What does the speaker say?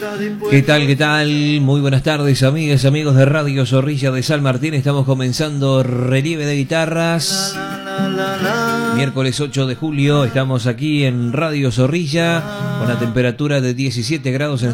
¿Qué tal? ¿Qué tal? Muy buenas tardes, amigas, amigos de Radio Zorrilla de San Martín. Estamos comenzando Relieve de Guitarras. Miércoles 8 de julio, estamos aquí en Radio Zorrilla con la temperatura de 17 grados en